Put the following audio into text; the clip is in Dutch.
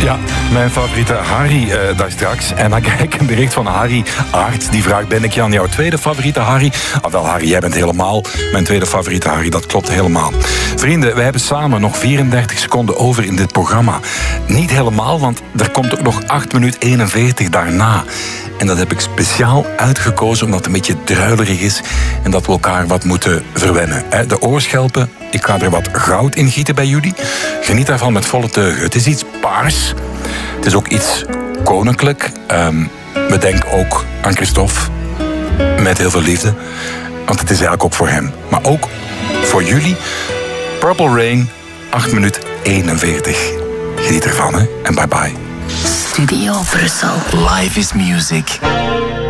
Ja, mijn favoriete Harry daar straks. En dan krijg ik een bericht van Harry Aert. Die vraagt, ben ik Jan jouw tweede favoriete Harry? Ah, wel Harry, jij bent helemaal mijn tweede favoriete Harry. Dat klopt helemaal. Vrienden, we hebben samen nog 34 seconden over in dit programma. Niet helemaal, want er komt ook nog 8 minuten 41 daarna. En dat heb ik speciaal uitgekozen omdat het een beetje druilerig is en dat we elkaar wat moeten verwennen. De oorschelpen, ik ga er wat goud in gieten bij jullie. Geniet daarvan met volle teugen. Het is iets paars. Het is ook iets koninklijk. We denken ook aan Christophe. Met heel veel liefde. Want het is eigenlijk ook voor hem. Maar ook voor jullie. Purple Rain, 8 minuten 41. Geniet ervan, hè. En bye bye. Studio Brussel. Life is music.